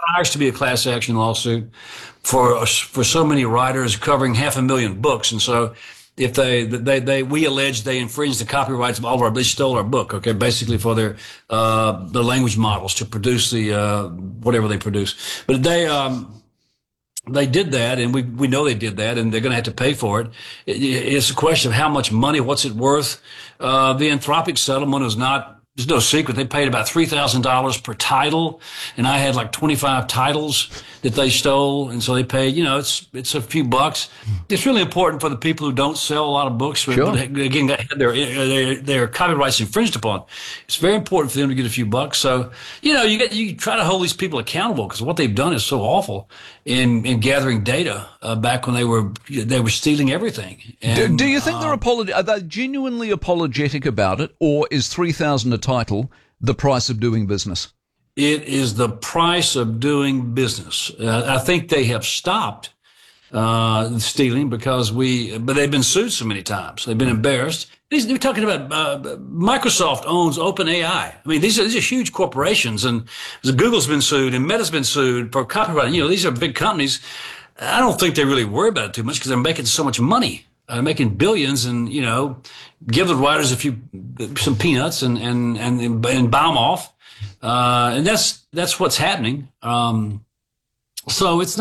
requires to be a class action lawsuit for so many writers covering 500,000 books. And so if we allege they infringed the copyrights of all of they stole our book, okay, basically for their, the language models to produce whatever they produce. But they did that, and we know they did that, and they're going to have to pay for it. It's a question of how much money, what's it worth. The Anthropic settlement is there's no secret. They paid about $3,000 per title, and I had like 25 titles that they stole, and so they paid, it's a few bucks. It's really important for the people who don't sell a lot of books. Sure. Again, that had their copyrights infringed upon. It's very important for them to get a few bucks. So, you try to hold these people accountable because what they've done is so awful in gathering data back when they were stealing everything. And, do you think are they genuinely apologetic about it, or is $3,000 a title the price of doing business? It is the price of doing business. I think they have stopped stealing but they've been sued so many times. They've been embarrassed. They're talking about Microsoft owns OpenAI. I mean, these are huge corporations, and Google's been sued and Meta's been sued for copyright. These are big companies. I don't think they really worry about it too much because they're making so much money, making billions, and give the writers some peanuts and buy them off. And that's what's happening. So it's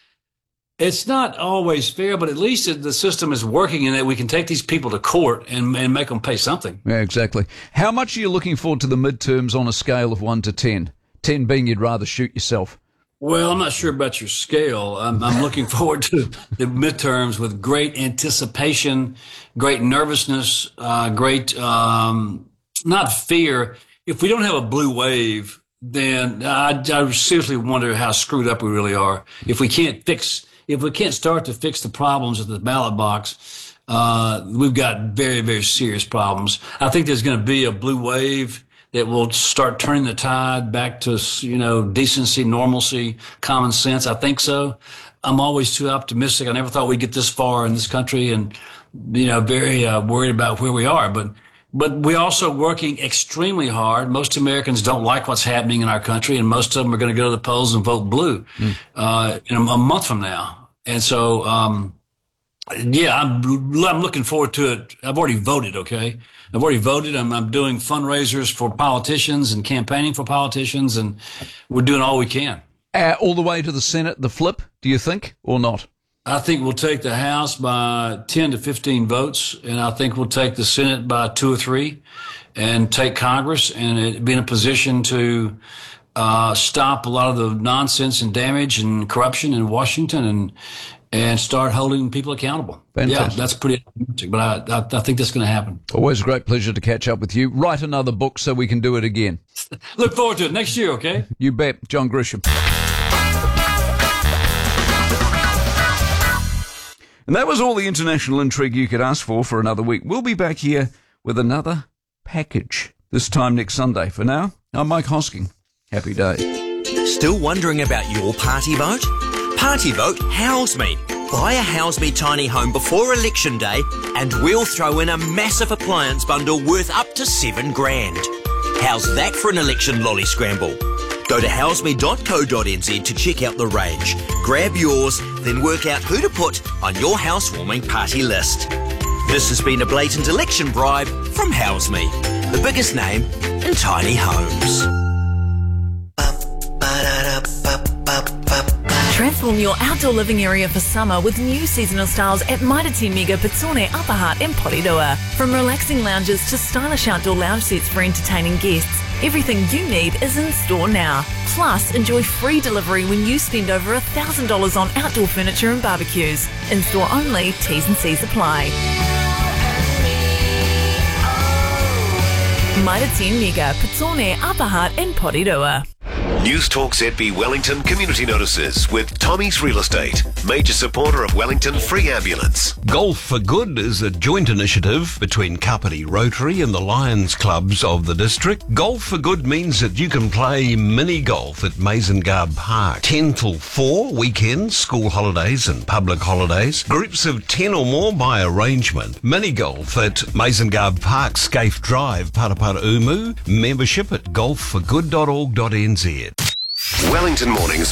not always fair, but at least the system is working in that we can take these people to court and make them pay something. Yeah, exactly. How much are you looking forward to the midterms on a scale of 1 to 10? 10 being you'd rather shoot yourself. Well, I'm not sure about your scale. I'm looking forward to the midterms with great anticipation, great nervousness, great, not fear. If we don't have a blue wave, then I seriously wonder how screwed up we really are. If we can't start to fix the problems at the ballot box, we've got very, very serious problems. I think there's going to be a blue wave that will start turning the tide back to, decency, normalcy, common sense. I think so. I'm always too optimistic. I never thought we'd get this far in this country, and, very worried about where we are. But we're also working extremely hard. Most Americans don't like what's happening in our country, and most of them are going to go to the polls and vote blue in a month from now. And so, I'm looking forward to it. I've already voted, okay? I've already voted. I'm doing fundraisers for politicians and campaigning for politicians, and we're doing all we can. All the way to the Senate, the flip, do you think, or not? I think we'll take the House by 10 to 15 votes, and I think we'll take the Senate by 2 or 3 and take Congress and be in a position to stop a lot of the nonsense and damage and corruption in Washington and start holding people accountable. Fantastic. Yeah, that's pretty optimistic, but I think that's going to happen. Always a great pleasure to catch up with you. Write another book so we can do it again. Look forward to it next year, okay? You bet. John Grisham. And that was all the international intrigue you could ask for another week. We'll be back here with another package this time next Sunday. For now, I'm Mike Hosking. Happy day. Still wondering about your party vote? Party vote Houseme. Buy a Houseme tiny home before election day and we'll throw in a massive appliance bundle worth up to $7,000. How's that for an election lolly scramble? Go to houseme.co.nz to check out the range. Grab yours, then work out who to put on your housewarming party list. This has been a blatant election bribe from Houseme, the biggest name in tiny homes. Transform your outdoor living area for summer with new seasonal styles at Mairiti Mega, Petone, Upper Hutt and Porirua. From relaxing lounges to stylish outdoor lounge seats for entertaining guests, everything you need is in store now. Plus, enjoy free delivery when you spend over $1,000 on outdoor furniture and barbecues. In store only, T's and C's apply. Mairiti Mega, Petone, Upper Hutt and Porirua. News Talk ZB Wellington community notices with Tommy's Real Estate, major supporter of Wellington Free Ambulance. Golf for Good is a joint initiative between Kapiti Rotary and the Lions clubs of the district. Golf for Good means that you can play mini golf at Mazengarb Park. 10 till 4 weekends, school holidays and public holidays. Groups of 10 or more by arrangement. Mini golf at Mazengarb Park, Scaife Drive, Parapara Umu. Membership at golfforgood.org.nz. Wellington Mornings